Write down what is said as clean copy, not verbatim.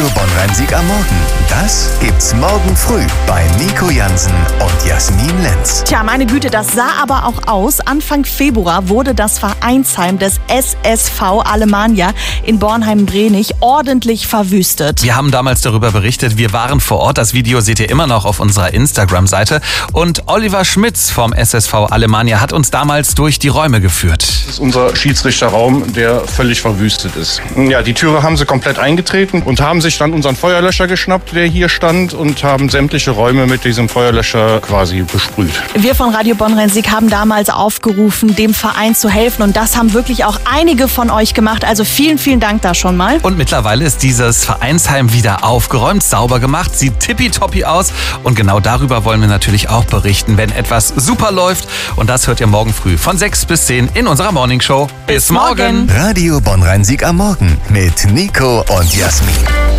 Bonn-Rhein-Sieg am Morgen. Das gibt's morgen früh bei Nico Jansen und Jasmin Lenz. Tja, meine Güte, das sah aber auch aus. Anfang Februar wurde das Vereinsheim des SSV Alemannia in Bornheim-Brenig ordentlich verwüstet. Wir haben damals darüber berichtet, wir waren vor Ort. Das Video seht ihr immer noch auf unserer Instagram-Seite. Und Oliver Schmitz vom SSV Alemannia hat uns damals durch die Räume geführt. Das ist unser Schiedsrichterraum, der völlig verwüstet ist. Ja, die Türe haben sie komplett eingetreten und haben sich dann unseren Feuerlöscher geschnappt, der hier stand, und haben sämtliche Räume mit diesem Feuerlöscher quasi besprüht. Wir von Radio Bonn-Rhein-Sieg haben damals aufgerufen, dem Verein zu helfen, und das haben wirklich auch einige von euch gemacht. Also vielen, vielen Dank da schon mal. Und mittlerweile ist dieses Vereinsheim wieder aufgeräumt, sauber gemacht, sieht tippitoppi aus. Und genau darüber wollen wir natürlich auch berichten, wenn etwas super läuft. Und das hört ihr morgen früh von 6 bis 10 in unserer Morningshow. Bis morgen! Radio Bonn-Rhein-Sieg am Morgen mit Nico und Jasmin.